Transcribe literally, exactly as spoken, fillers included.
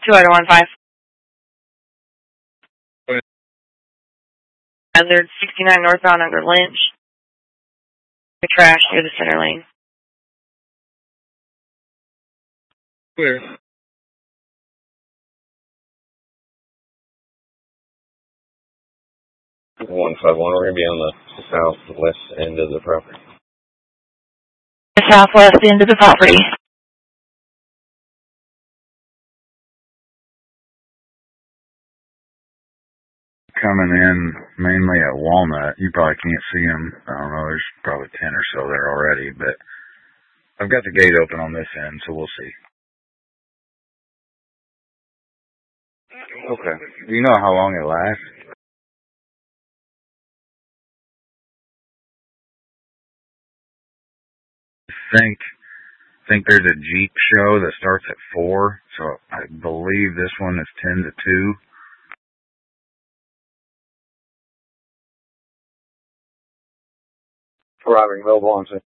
two oh one five. Hazard sixty-nine northbound under Lynch. The trash near the center lane. Clear. one five one, we're going to be on the southwest end of the property. The southwest end of the property. Coming in mainly at Walnut. You probably can't see them. I don't know, there's probably ten or so there already, but I've got the gate open on this end, so we'll see. Okay. Do you know how long it lasts? I think, think there's a Jeep show that starts at four, so I believe this one is ten to two. Arriving available on scene.